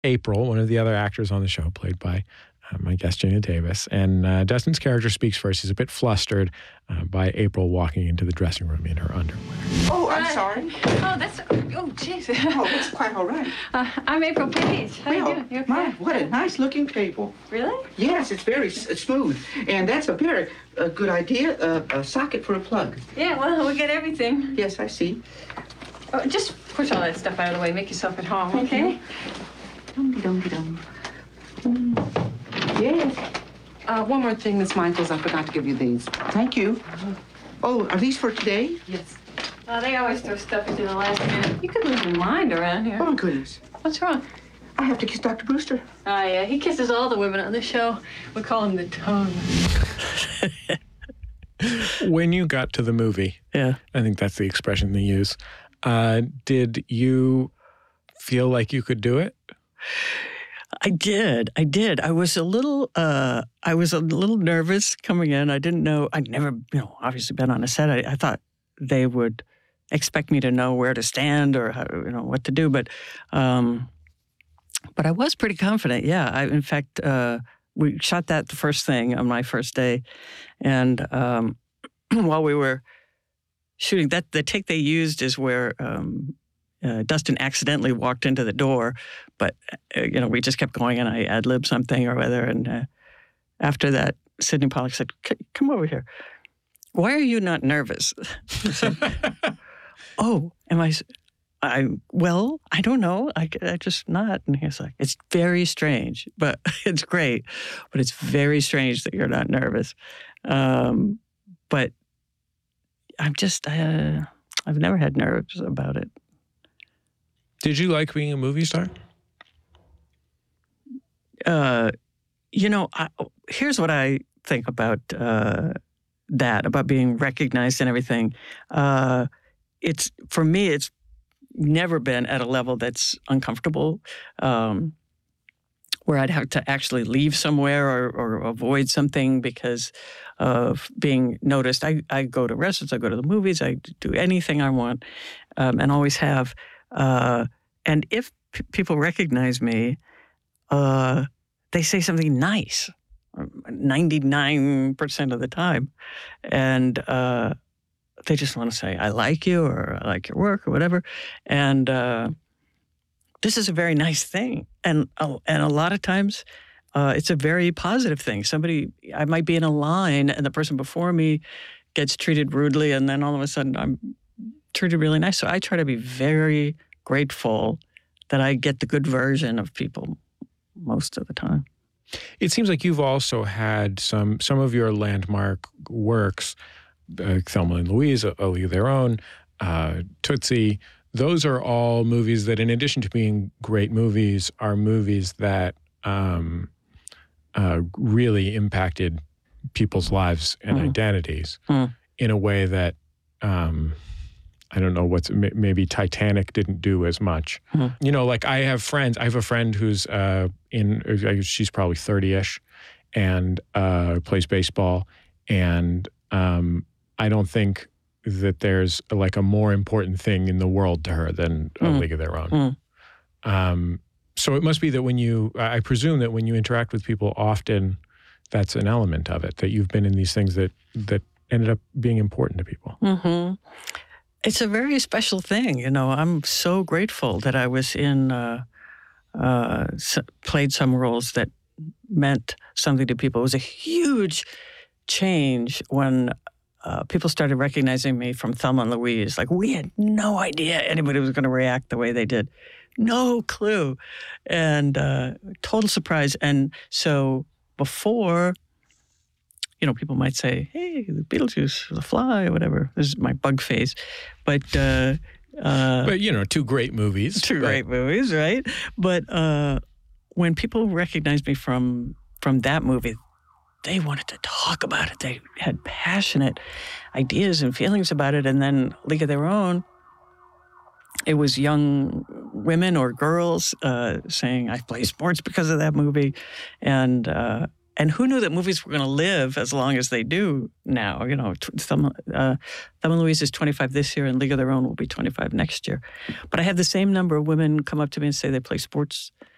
April, one of the other actors on the show, played by my guest, Gina Davis. And Dustin's character speaks first. He's a bit flustered by April walking into the dressing room in her underwear. Oh, I'm sorry. Jeez. Oh, it's quite all right. I'm April Page. How you doing? You okay? My, what a nice-looking table. Really? Yes, it's very smooth. And that's a very good idea, a socket for a plug. Yeah, well, we get everything. Yes, I see. Oh, just push all that stuff out of the way. Make yourself at home, okay? Dum-de-dum-de-dum. Yes. One more thing, Miss Michaels. I forgot to give you these. Thank you. Oh, are these for today? Yes. They always throw stuff into the last minute. You could lose your mind around here. Oh, my goodness. What's wrong? I have to kiss Dr. Brewster. Oh, yeah, he kisses all the women on the show. We call him the tongue. When you got to the movie, Yeah. I think that's the expression they use, did you feel like you could do it? I did. I was a little nervous coming in. I didn't know. I'd never, obviously been on a set. I thought they would expect me to know where to stand or how, what to do. But I was pretty confident. Yeah. In fact, we shot that the first thing on my first day, and while we were shooting, the take they used is where. Dustin accidentally walked into the door, but, we just kept going and I ad-libbed something or whether. And after that, Sidney Pollack said, come over here. Why are you not nervous? I said, oh, well, I don't know. I just not. And he's like, it's very strange, but it's great. But it's very strange that you're not nervous. But I'm just, I've never had nerves about it. Did you like being a movie star? Here's what I think about that, about being recognized and everything. For me, it's never been at a level that's uncomfortable, where I'd have to actually leave somewhere or avoid something because of being noticed. I go to restaurants, I go to the movies, I do anything I want, and always have. And if people recognize me, they say something nice, 99% of the time. And they just want to say, I like you, or I like your work, or whatever. And this is a very nice thing. And a lot of times, it's a very positive thing. I might be in a line, and the person before me gets treated rudely, and then all of a sudden I'm treated really nice. So I try to be very grateful that I get the good version of people most of the time. It seems like you've also had some of your landmark works, Thelma and Louise, A League of Their Own, Tootsie. Those are all movies that, in addition to being great movies, are movies that really impacted people's lives and identities in a way that I don't know maybe Titanic didn't do as much. Like I have a friend who's she's probably 30-ish and plays baseball. And I don't think that there's like a more important thing in the world to her than A League of Their Own. So it must be that I presume that when you interact with people often, that's an element of it, that you've been in these things that ended up being important to people. Mm-hmm. It's a very special thing. I'm so grateful that I was played some roles that meant something to people. It was a huge change when people started recognizing me from Thelma and Louise. Like, we had no idea anybody was going to react the way they did. No clue. And total surprise. And so before, people might say, hey, the Beetlejuice, The Fly, whatever. This is my bug face. But two great movies. Great movies, right? But when people recognized me from that movie, they wanted to talk about it. They had passionate ideas and feelings about it. And then League of Their Own, it was young women or girls saying, I play sports because of that movie. And who knew that movies were going to live as long as they do now? Thelma and Louise is 25 this year, and League of Their Own will be 25 next year. But I had the same number of women come up to me and say they play sports